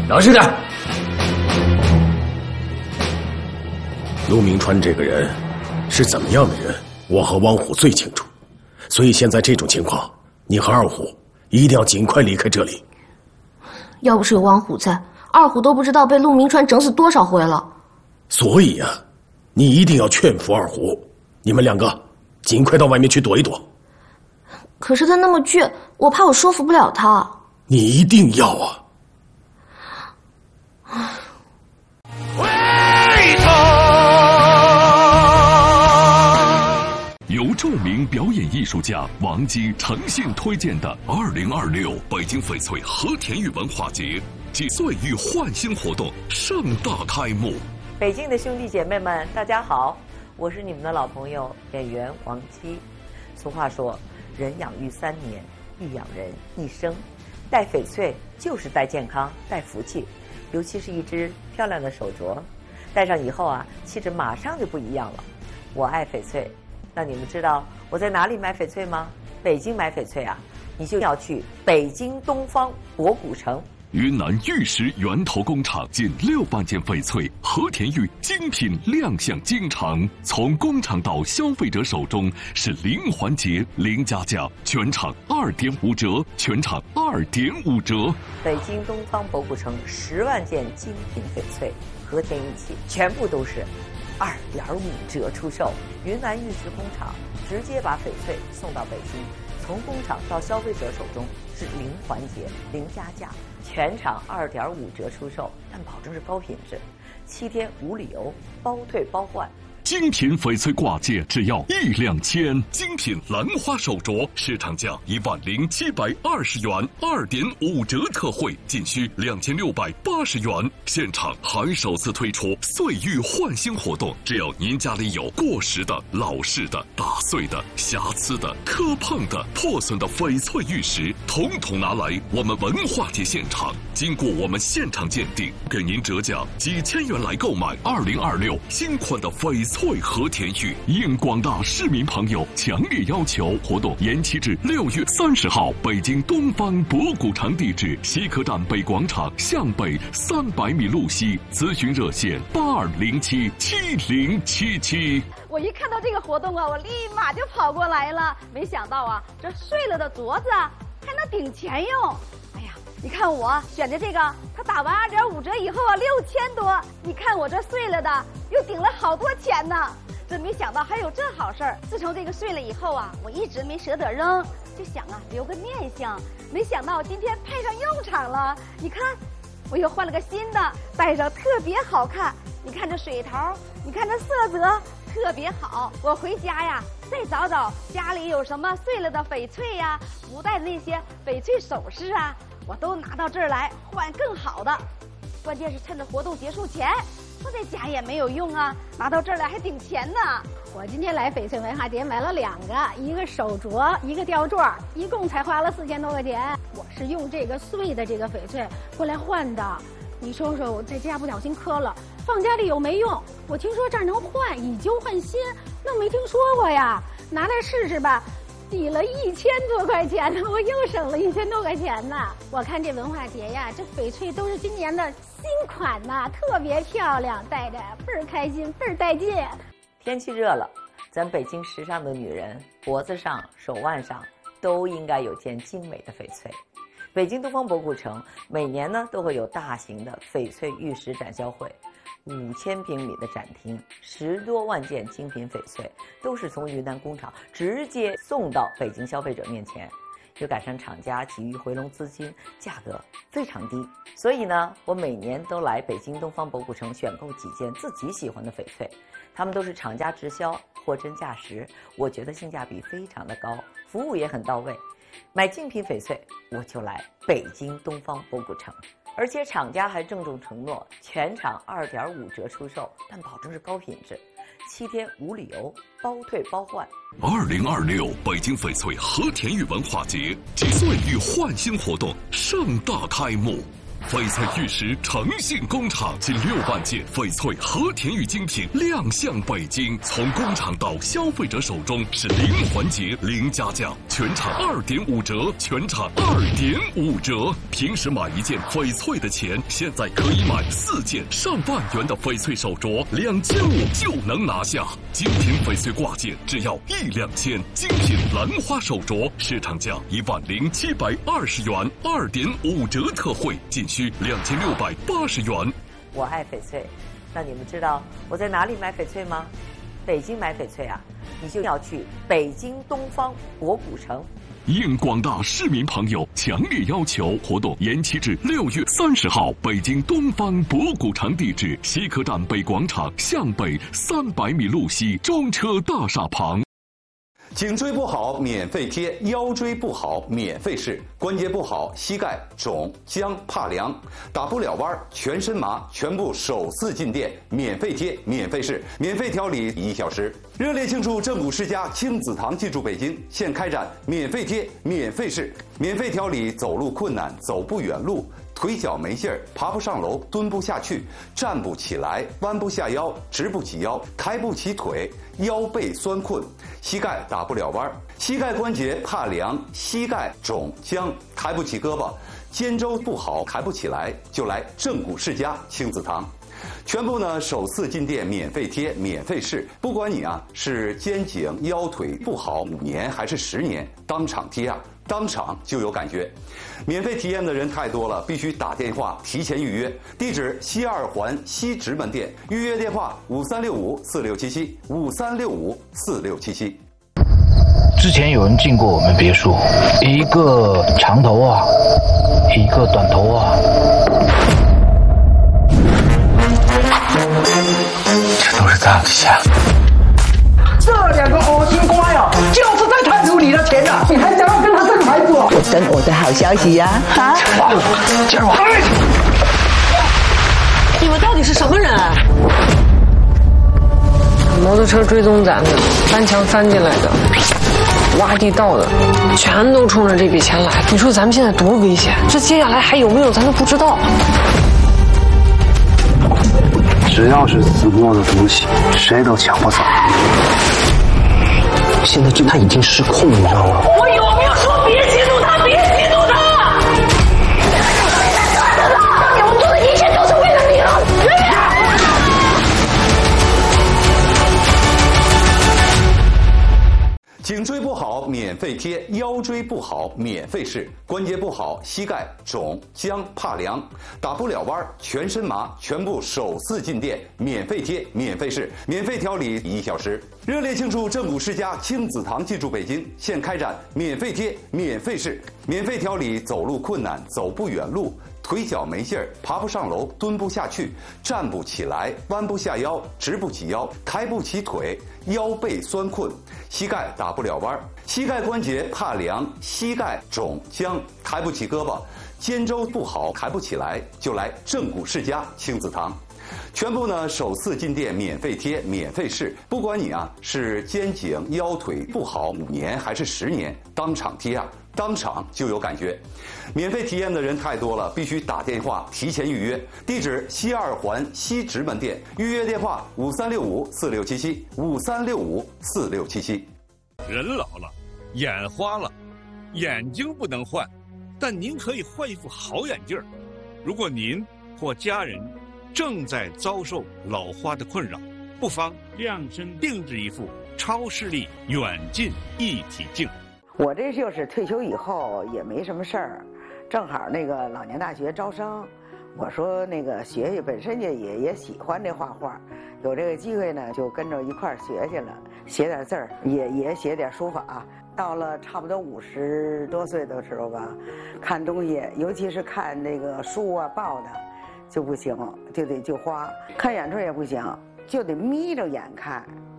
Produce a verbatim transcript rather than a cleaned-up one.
老实点。陆明川这个人是怎么样的人，我和汪虎最清楚。所以现在这种情况，你和二虎一定要尽快离开这里。 要不是有汪虎在，二虎都不知道被陆明川整死多少回了。 所以啊，你一定要劝服二虎，你们两个尽快到外面去躲一躲。 可是他那么倔，我怕我说服不了他。 你一定要啊！ 由著名表演艺术家王姬诚信推荐的二零二六北京翡翠和田玉文化节及岁玉焕新活动盛大开幕。 北京的兄弟姐妹们，大家好，我是你们的老朋友演员王姬。俗话说，人养育三年，育养人一生。戴翡翠就是戴健康、戴福气，尤其是一只漂亮的手镯，戴上以后啊，气质马上就不一样了。我爱翡翠。那你们知道我在哪里买翡翠吗？北京买翡翠啊，你就要去北京东方博古城。 云南玉石源头工厂近六万件翡翠和田玉精品亮相京城，从工厂到消费者手中是零环节、零加价，全场二点五折，全场二点五折。 北京东方博古城十万件精品翡翠和田玉器，全部都是二点五折出售。云南玉石工厂直接把翡翠送到北京，从工厂到消费者手中是零环节、零加价，全场二点五折出售，但保证是高品质，七天无理由，包退包换。 精品翡翠挂件只要一两千，精品兰花手镯市场价一万零七百二十元，二点五折特惠，仅需两千六百八十元。现场还首次推出岁玉焕新活动，只要您家里有过时的、老式的、打碎的、瑕疵的、磕碰的、破损的翡翠玉石，统统拿来我们文化节现场，经过我们现场鉴定，给您折价几千元来购买二零二六新款的翡翠。翠和田玉，应广大市民朋友强烈要求，活动延期至六月三十号。北京东方博古城地址：西客站北广场向北三百米路西。咨询热线：八二零七七零七七。 我一看到这个活动啊，我立马就跑过来了。没想到啊，这碎了的镯子还能顶钱用。哎呀，你看我选的这个，它打完二点五折以后啊，六千多。你看我这碎了的，又顶了好多钱呢。真没想到还有这好事儿。自从这个碎了以后啊，我一直没舍得扔，就想啊留个念想。没想到今天派上用场了。你看，我又换了个新的，戴上特别好看。你看这水头，你看这色泽特别好。我回家呀，再找找家里有什么碎了的翡翠呀，不戴的那些翡翠首饰啊，我都拿到这儿来换更好的。关键是趁着活动结束前，放在家也没有用啊，拿到这儿来还顶钱呢。 我今天来翡翠文化节买了两个，一个手镯，一个吊坠，一共才花了四千多块钱。我是用这个碎的这个翡翠过来换的。你说说，我在家不小心磕了，放家里有没用？我听说这儿能换，以旧换新，那没听说过呀。拿来试试吧。抵了一千多块钱呢，我又省了一千多块钱呢。我看这文化节呀，这翡翠都是今年的新款呐，特别漂亮，戴着倍儿开心，倍儿带劲。 天气热了，咱北京时尚的女人脖子上、手腕上都应该有件精美的翡翠。北京东方博古城每年呢都会有大型的翡翠玉石展销会。五千平米的展厅，十多万件精品翡翠都是从云南工厂直接送到北京消费者面前，又赶上厂家急于回笼资金，价格非常低。所以呢，我每年都来北京东方博古城选购几件自己喜欢的翡翠，他们都是厂家直销，货真价实，我觉得性价比非常的高，服务也很到位。买精品翡翠，我就来北京东方博古城。而且厂家还郑重承诺，全场二点五折出售，但保证是高品质，七天无理由，包退包换。 二零二六北京翡翠和田玉文化节及岁玉焕新活动盛大开幕。 翡翠玉石诚信工厂，近六万件翡翠和田玉精品亮相北京，从工厂到消费者手中是零环节、零加价，全场二点五折，全场二点五折。平时买一件翡翠的钱，现在可以买四件上万元的翡翠手镯，两千五就能拿下。精品翡翠挂件只要一两千，精品兰花手镯市场价一万零七百二十元，二点五折特惠，仅需两千六百八十元。 我爱翡翠，那你们知道我在哪里买翡翠吗？北京买翡翠啊，你就要去北京东方博古城。 应广大市民朋友强烈要求，活动延期至六月三十号。北京东方博古城地址：西客站北广场向北三百米路西中车大厦旁。 颈椎不好免费贴，腰椎不好免费试，关节不好膝盖肿僵怕凉，打不了弯全身麻，全部首次进店免费贴免费试，免费调理一小时。热烈庆祝正骨世家亲子堂进驻北京，现开展免费贴免费试，免费调理走路困难、走不远路、腿脚没劲儿、爬不上楼、蹲不下去、站不起来、弯不下腰、直不起腰、抬不起腿、腰背酸困、膝盖打不了弯、膝盖关节怕凉、膝盖肿僵、抬不起胳膊、肩周不好抬不起来，就来正骨世家亲子堂。全部呢首次进店免费贴免费试，不管你啊是肩颈腰腿不好五年还是十年，当场贴啊当场就有感觉。免费体验的人太多了，必须打电话提前预约。地址：西二环西直门店，预约电话五三六五四六七七五三六五四六七七。 之前有人进过我们别墅，一个长头啊，一个短头啊。这都是在我下。 这两个恶心瓜呀，就是在贪图你的钱呐！你还想要跟他生孩子？我等我的好消息呀！啊！接着我。 你们到底是什么人？摩托车追踪咱的，翻墙翻进来的，挖地道的，全都冲着这笔钱来。你说咱们现在多危险？这接下来还有没有，咱都不知道。 只要是子墨的东西，谁都抢不走。现在这他已经失控，你知道吗？ 我有没有说别激怒他？别激怒他！我做的一切都是为了你了。 颈椎不好免费贴，腰椎不好免费试，关节不好膝盖肿僵怕凉，打不了弯全身麻，全部首次进店免费贴免费试，免费调理一小时。热烈庆祝正骨世家亲子堂进驻北京，现开展免费贴免费试，免费调理走路困难、走不远路、腿脚没劲儿、爬不上楼、蹲不下去、站不起来、弯不下腰、直不起腰、抬不起腿、腰背酸困、膝盖打不了弯、膝盖关节怕凉、膝盖肿僵、抬不起胳膊、肩周不好抬不起来，就来正骨世家亲子堂。全部呢首次进店免费贴免费试，不管你啊是肩颈腰腿不好五年还是十年，当场贴啊当场就有感觉。免费体验的人太多了，必须打电话提前预约。地址：西二环西直门店，预约电话五三六五四六七七五三六五四六七七。 人老了，眼花了，眼睛不能换，但您可以换一副好眼镜儿。如果您或家人正在遭受老花的困扰，不妨量身定制一副超视力远近一体镜。 我这就是退休以后也没什么事儿，正好那个老年大学招生，我说那个学学，本身也也也喜欢这画画，有这个机会呢，就跟着一块儿学去了，写点字儿，也也写点书法。到了差不多五十多岁的时候吧，看东西，尤其是看那个书啊报的，就不行，就得就花。看演出也不行，就得眯着眼看。